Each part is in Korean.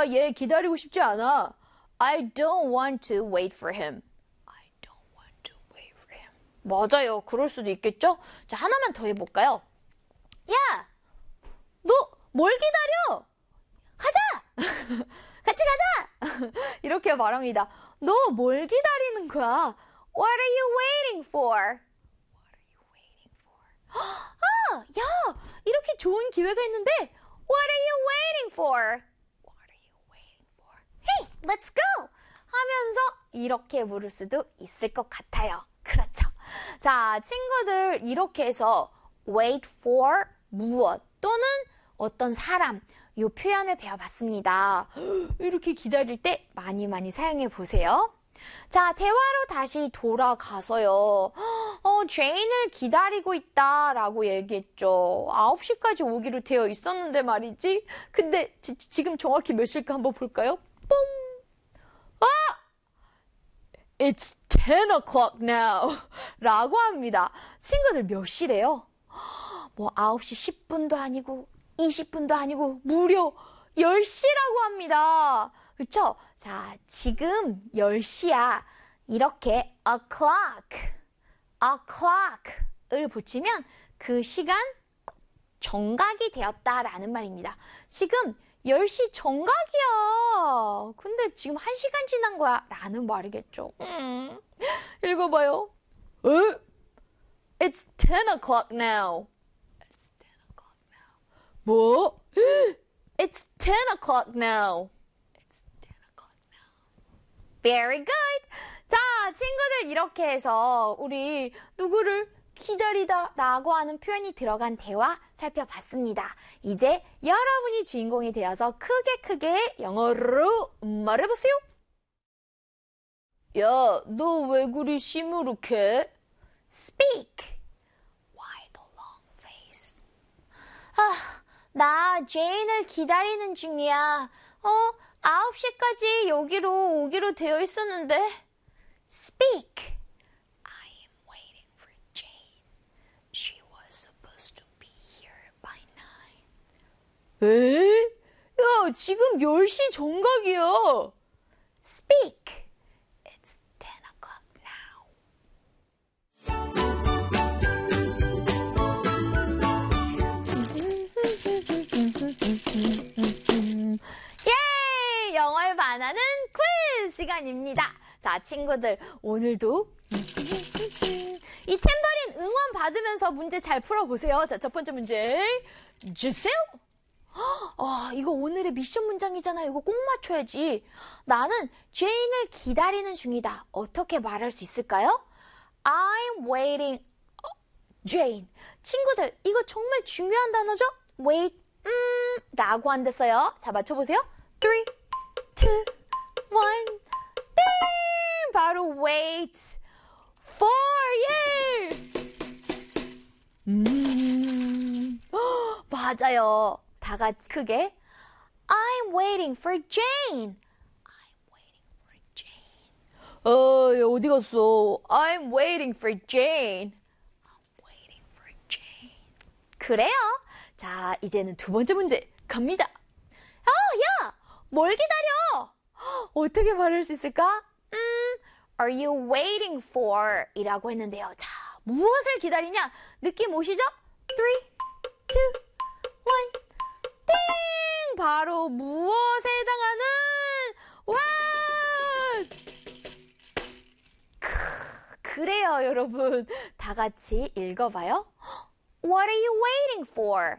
나 얘 기다리고 싶지 않아. I don't want to wait for him. I don't want to wait for him. 맞아요. 그럴 수도 있겠죠? 자, 하나만 더 해볼까요? 야! 너 뭘 기다려? 가자! 같이 가자! 이렇게 말합니다. 너 뭘 기다리는 거야? What are you waiting for? What are you waiting for? 아, 야! 이렇게 좋은 기회가 있는데 What are you waiting for? What are you waiting for? Hey, let's go! 하면서 이렇게 물을 수도 있을 것 같아요. 그렇죠. 자, 친구들 이렇게 해서 wait for 무엇 또는 어떤 사람 이 표현을 배워봤습니다. 이렇게 기다릴 때 많이 사용해 보세요. 자, 대화로 다시 돌아가서요. 제인을 기다리고 있다라고 얘기했죠. 9시까지 오기로 되어 있었는데 말이지. 근데 지금 정확히 몇 시일까 한번 볼까요? 뽕! 아! It's 10 o'clock now. 라고 합니다. 친구들 몇 시래요? 뭐 9시 10분도 아니고 20분도 아니고 무려 10시라고 합니다. 그쵸? 자, 지금 10시야. 이렇게 o'clock을 붙이면 그 시간 정각이 되었다라는 말입니다. 지금 10시 정각이야. 근데 지금 1시간 지난 거야. 라는 말이겠죠. 읽어봐요. It's 10 o'clock now. 뭐? It's 10 o'clock now. It's 10 o'clock now. Very good. 자, 친구들 이렇게 해서 우리 누구를 기다리다 라고 하는 표현이 들어간 대화 살펴봤습니다. 이제 여러분이 주인공이 되어서 크게 영어로 말해보세요. 야, 너 왜 그리 시무룩해? Speak. Why the long face? 나 제인을 기다리는 중이야. 9시까지 여기로 오기로 되어 있었는데. Speak. I am waiting for Jane. She was supposed to be here by 9. 에? 야, 지금 10시 정각이야. Speak. It's 10 o'clock now. 예! 영어를 반하는 퀴즈 시간입니다. 자, 친구들 오늘도 이 탬버린 응원 받으면서 문제 잘 풀어보세요. 자, 첫 번째 문제 주세요. 이거 오늘의 미션 문장이잖아요. 이거 꼭 맞춰야지. 나는 제인을 기다리는 중이다. 어떻게 말할 수 있을까요? I'm waiting Jane. 친구들 이거 정말 중요한 단어죠? wait 라고 한댔어요. 자, 맞춰보세요. 3, 2, 1 띵! 바로 wait for you. 맞아요. 다 같이 크게 I'm waiting for Jane. I'm waiting for Jane. 야, 어디 갔어? I'm waiting for Jane. I'm waiting for Jane. 그래요. 자, 이제는 두 번째 문제 갑니다. 야! 뭘 기다려? 어떻게 말할 수 있을까? Are you waiting for? 이라고 했는데요. 자, 무엇을 기다리냐? 느낌 오시죠? 3, 2, 1 띵! 바로 무엇에 해당하는 그래요, 여러분. 다 같이 읽어봐요. What are you waiting for?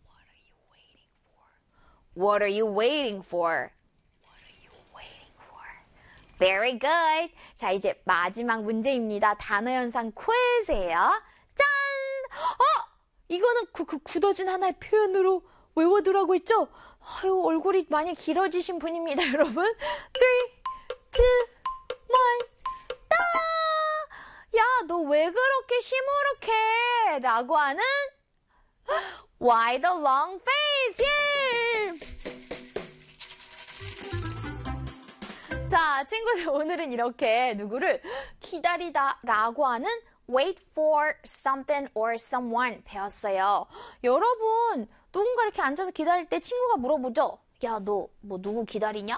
What are you waiting for? What are you waiting for? Very good. 자, 이제 마지막 문제입니다. 단어 연상 퀴즈예요. 짠! 이거는 굳어진 하나의 표현으로 외워두라고 했죠? 아유, 얼굴이 많이 길어지신 분입니다, 여러분. 3, 2, 1, 따! 야, 너 왜 그렇게 시무룩해? 라고 하는 Why the long face? 예! 자, 친구들 오늘은 이렇게 누구를 기다리다 라고 하는 wait for something or someone 배웠어요. 여러분, 누군가 이렇게 앉아서 기다릴 때 친구가 물어보죠. 야, 너 뭐 누구 기다리냐?